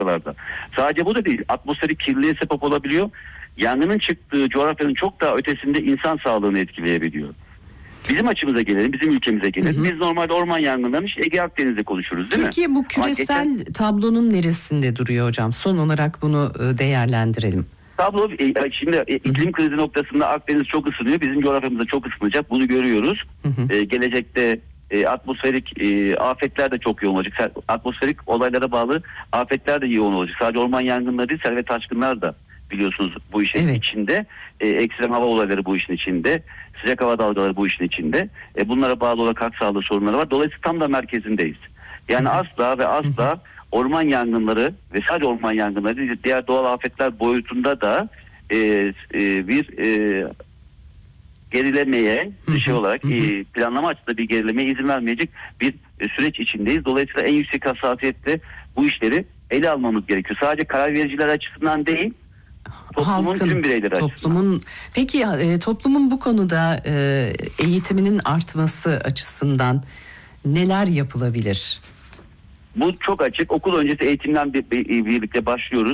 noktalarda. Sadece bu da değil. Atmosferik kirliliğe sebep olabiliyor. Yangının çıktığı coğrafyanın çok daha ötesinde insan sağlığını etkileyebiliyor. Bizim açımıza gelelim, bizim ülkemize gelelim. Biz normalde orman yangınlarını işte Ege Akdeniz'de konuşuruz, değil mi? Türkiye bu küresel tablonun neresinde duruyor hocam? Son olarak bunu değerlendirelim. Tablo şimdi iklim krizi noktasında Akdeniz çok ısınıyor. Bizim coğrafyamızda çok ısınacak. Bunu görüyoruz. Gelecekte atmosferik afetler de çok yoğun olacak. Atmosferik olaylara bağlı afetler de yoğun olacak. Sadece orman yangınları değil, sel ve taşkınlar da biliyorsunuz bu işin içinde. Ekstrem hava olayları bu işin içinde. Sıcak hava dalgaları bu işin içinde. Bunlara bağlı olarak halk sağlığı sorunları var. Dolayısıyla tam da merkezindeyiz. Yani asla ve asla orman yangınları ve sadece orman yangınları değil, diğer doğal afetler boyutunda da bir gerilemeye şey olarak planlama açısından bir gerilemeye izin vermeyecek bir süreç içindeyiz. Dolayısıyla en yüksek hassasiyetle bu işleri ele almamız gerekiyor. Sadece karar vericiler açısından değil, toplumun tüm bireyleri açısından. Peki toplumun bu konuda eğitiminin artması açısından neler yapılabilir? Bu çok açık. Okul öncesi eğitimden birlikte başlıyoruz.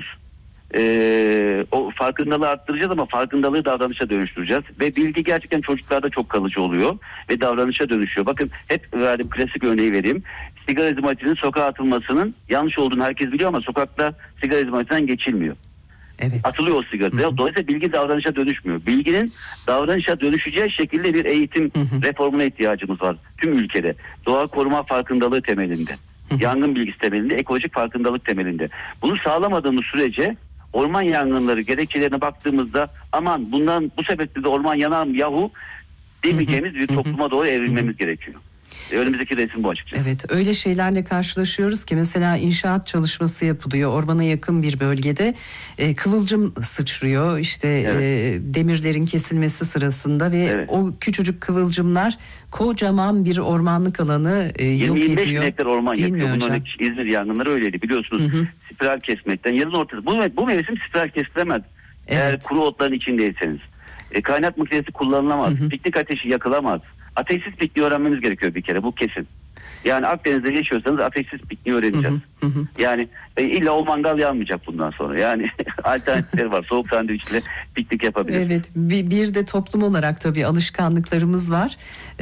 O farkındalığı arttıracağız ama farkındalığı davranışa dönüştüreceğiz. Ve bilgi gerçekten çocuklarda çok kalıcı oluyor ve davranışa dönüşüyor. Bakın hep verdiğim klasik örneği vereyim. Sigara izmaritinin sokağa atılmasının yanlış olduğunu herkes biliyor ama sokakta sigara izmaritinden geçilmiyor. Evet. Atılıyor o sigara. Dolayısıyla bilgi davranışa dönüşmüyor. Bilginin davranışa dönüşeceği şekilde bir eğitim reformuna ihtiyacımız var tüm ülkede. Doğa koruma farkındalığı temelinde. Yangın bilgisi temelinde, ekolojik farkındalık temelinde. Bunu sağlamadığımız sürece orman yangınları gerekçelerine baktığımızda aman bu sebeple de orman yanar mı yahu demeyeceğimiz bir topluma doğru evrilmemiz gerekiyor. Önümüzdeki resim bu açıkçası. Evet, öyle şeylerle karşılaşıyoruz ki mesela inşaat çalışması yapılıyor ormana yakın bir bölgede, kıvılcım sıçrıyor işte demirlerin kesilmesi sırasında ve o küçücük kıvılcımlar kocaman bir ormanlık alanı yok ediyor. 25 hektar orman yakıyor. Bunun İzmir yangınları öyleydi biliyorsunuz. Spiral kesmekten yazın ortası. Bu mevsim spiral kesilemez. Eğer kuru otların içindeyseniz. Kaynak makinesi kullanılamaz. Piknik ateşi yakılamaz. Ateşsiz pikniği öğrenmemiz gerekiyor bir kere, bu kesin. Yani Akdeniz'de yaşıyorsanız ateşsiz pikniği öğreneceğiz. Yani illa o mangal yanmayacak bundan sonra. Yani alternatifleri var. Soğuk sandviçle piknik yapabiliriz. Evet, bir de toplum olarak tabii alışkanlıklarımız var.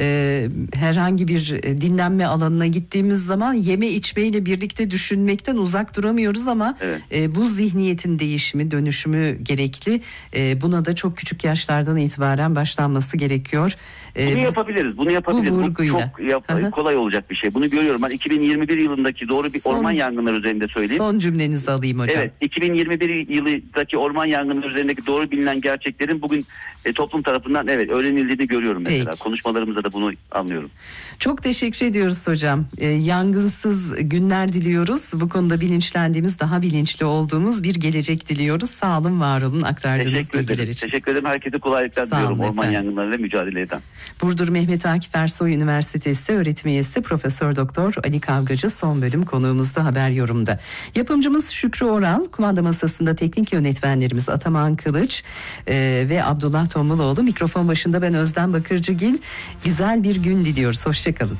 Herhangi bir dinlenme alanına gittiğimiz zaman yeme içmeyle birlikte düşünmekten uzak duramıyoruz ama bu zihniyetin değişimi, dönüşümü gerekli. Buna da çok küçük yaşlardan itibaren başlanması gerekiyor. Bunu yapabiliriz. Bu çok kolay olacak bir şey. Bunu görüyorum. Ben 2021 yılındaki doğru bir orman yangınları üzerinde söyleyeyim. Son cümlenizi alayım hocam. Evet, 2021 yılındaki orman yangınları üzerindeki doğru bilinen gerçeklerin bugün toplum tarafından öğrenildiğini görüyorum mesela. Peki. Konuşmalarımızda da bunu anlıyorum. Çok teşekkür ediyoruz hocam. Yangınsız günler diliyoruz. Bu konuda bilinçlendiğimiz, daha bilinçli olduğumuz bir gelecek diliyoruz. Sağ olun, var olun aktardığınız bilgiler için. Teşekkür ederim. Herkese kolaylıklar diliyorum orman yangınlarıyla mücadele eden. Burdur Mehmet Akif Ersoy Üniversitesi öğretim üyesi Profesör Doktor Ali Kavgacı son bölüm konuğumuzda Haber Yorum'da. Yapımcımız Şükrü Oral, kumanda masasında teknik yönetmenlerimiz Ataman Kılıç ve Abdullah Tombaloğlu. Mikrofon başında ben Özlem Bakırcıgil. Güzel bir gün diliyoruz. Hoşçakalın.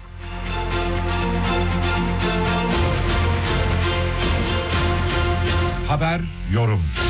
Haber Yorum.